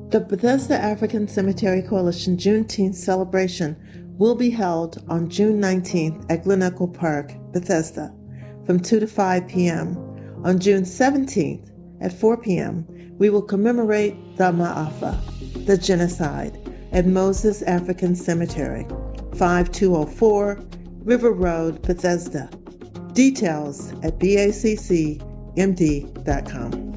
The Bethesda African Cemetery Coalition Juneteenth celebration will be held on June 19th at Glen Echo Park, Bethesda, from 2 to 5 p.m. On June 17th at 4 p.m., we will commemorate the Ma'afa, the genocide, at Moses African Cemetery, 5204 River Road, Bethesda. Details at baccmd.com.